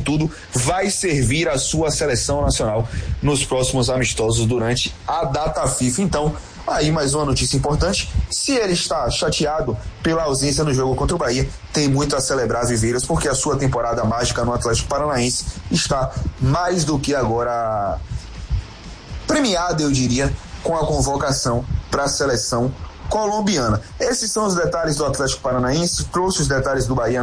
tudo, vai servir a sua seleção nacional nos próximos amistosos durante a data FIFA. Então, aí mais uma notícia importante: se ele está chateado pela ausência no jogo contra o Bahia, tem muito a celebrar, Viveiros, porque a sua temporada mágica no Atlético Paranaense está mais do que agora premiada, eu diria, com a convocação para a seleção colombiana. Esses são os detalhes do Atlético Paranaense. Trouxe os detalhes do Bahia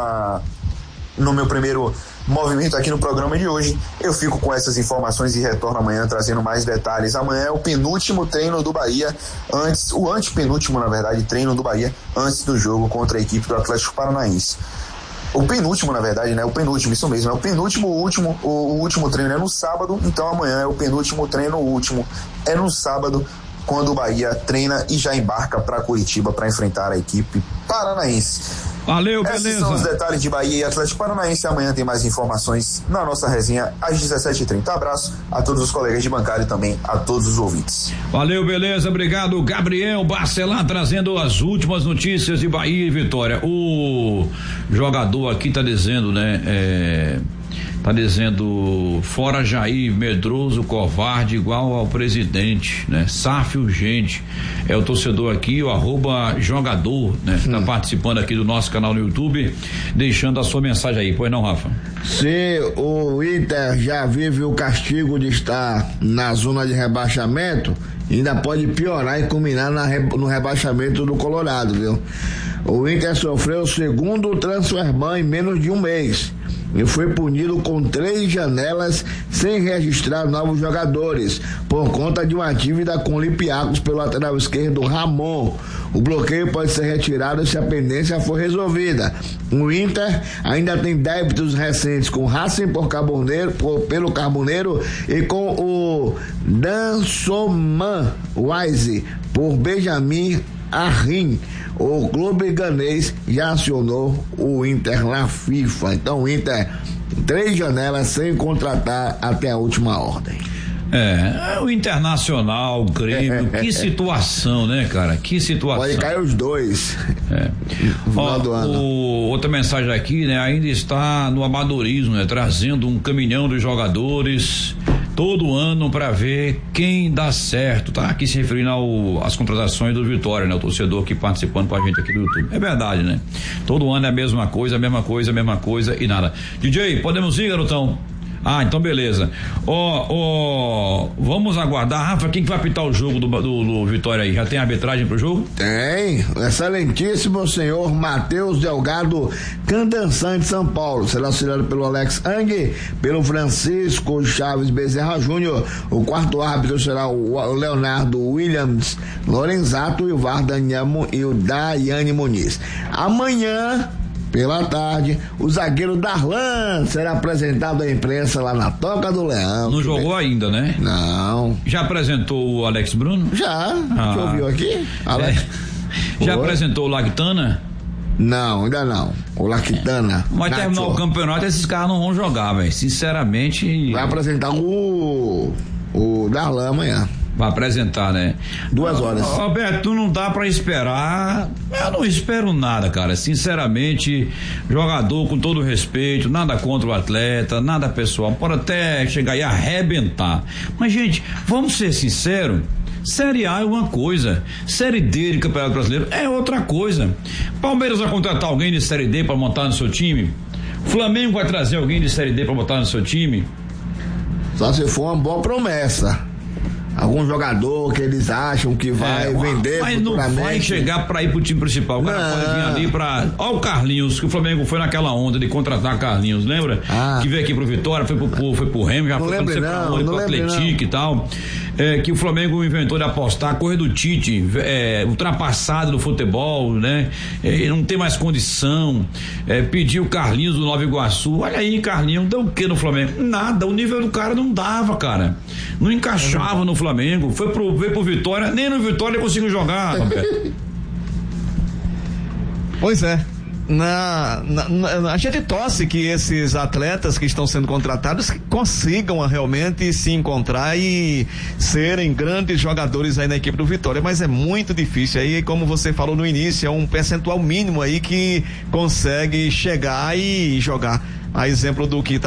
no meu primeiro movimento aqui no programa de hoje. Eu fico com essas informações e retorno amanhã trazendo mais detalhes. Amanhã é o penúltimo treino do Bahia, o antepenúltimo, na verdade, treino do Bahia antes do jogo contra a equipe do Atlético Paranaense. O penúltimo, na verdade, né? O penúltimo, isso mesmo, é o penúltimo, o último treino é no sábado, então amanhã é o penúltimo treino, o último é no sábado, quando o Bahia treina e já embarca para Curitiba para enfrentar a equipe paranaense. Valeu, Esses beleza. são os detalhes de Bahia e Atlético Paranaense. Amanhã tem mais informações na nossa resenha às 17h30. Abraço a todos os colegas de bancada e também a todos os ouvintes. Valeu, beleza, obrigado. Gabriel Barcelar trazendo as últimas notícias de Bahia e Vitória. O jogador aqui tá dizendo, né, tá dizendo: fora Jair, medroso, covarde, igual ao presidente, né? SAF urgente. É o torcedor aqui, o @jogador, né? Tá participando aqui do nosso canal no YouTube, deixando a sua mensagem aí. Pois não, Rafa? Se o Inter já vive o castigo de estar na zona de rebaixamento, ainda pode piorar e culminar no rebaixamento do Colorado, viu? O Inter sofreu o segundo transfer ban em menos de um mês e foi punido com 3 janelas sem registrar novos jogadores por conta de uma dívida com o Olympiacos pelo lateral esquerdo Ramon. O bloqueio pode ser retirado se a pendência for resolvida. O Inter ainda tem débitos recentes com Racing pelo Carboneiro e com o Dansoman Wise por Benjamin Arrim. O clube ganês já acionou o Inter na FIFA. Então o Inter, 3 janelas sem contratar até a última ordem. O Internacional, o Grêmio, que situação, né, cara? Que situação. Pode cair os dois. No final do ano. Outra mensagem aqui, né? Ainda está no amadorismo, né? Trazendo um caminhão de jogadores todo ano para ver quem dá certo, tá? Aqui se referindo às contratações do Vitória, né? O torcedor aqui participando com a gente aqui do YouTube. É verdade, né? Todo ano é a mesma coisa e nada. DJ, podemos ir, garotão? Então beleza. Vamos aguardar. Rafa, quem que vai apitar o jogo do Vitória aí? Já tem arbitragem pro jogo? Tem. Excelentíssimo senhor Matheus Delgado Candançante, São Paulo. Será auxiliado pelo Alex Ang, pelo Francisco Chaves Bezerra Júnior. O quarto árbitro será o Leonardo Williams Lorenzato e o VAR e o Daiane Muniz. Amanhã, pela tarde, o zagueiro Darlan será apresentado à imprensa lá na Toca do Leão. Não jogou ainda, né? Não. Já apresentou o Alex Bruno? Já. Você ouviu aqui? Alex. Já apresentou o Lactana? Não, ainda não. O Lactana. Vai terminar o campeonato, esses caras não vão jogar, velho. Sinceramente. Vai apresentar o Darlan amanhã. Vai apresentar, né? 2 horas. Roberto, não dá pra esperar. Eu não espero nada, cara. Sinceramente, jogador, com todo respeito, nada contra o atleta, nada pessoal. Pode até chegar e arrebentar. Mas, gente, vamos ser sinceros. Série A é uma coisa, Série D de Campeonato Brasileiro é outra coisa. Palmeiras vai contratar alguém de Série D pra montar no seu time? Flamengo vai trazer alguém de Série D pra botar no seu time? Só se for uma boa promessa. Algum jogador que eles acham que vai vender mas futuramente. Não vai chegar pra ir pro time principal. O cara pode vir ali pra... Olha o Carlinhos, que o Flamengo foi naquela onda de contratar Carlinhos, lembra? Que veio aqui pro Vitória, foi pro Remo, já foi pro Atlético e tal. Que o Flamengo inventou de apostar, a correr do Tite, ultrapassado do futebol, né? Não tem mais condição. Pediu o Carlinhos do Nova Iguaçu. Olha aí, Carlinhos, deu o que no Flamengo? Nada, o nível do cara não dava, cara. Não encaixava no Flamengo. Veio pro Vitória, nem no Vitória conseguiu jogar, Roberto. Pois é. A gente torce que esses atletas que estão sendo contratados consigam realmente se encontrar e serem grandes jogadores aí na equipe do Vitória, mas é muito difícil aí, como você falou no início, é um percentual mínimo aí que consegue chegar e jogar, a exemplo do que tá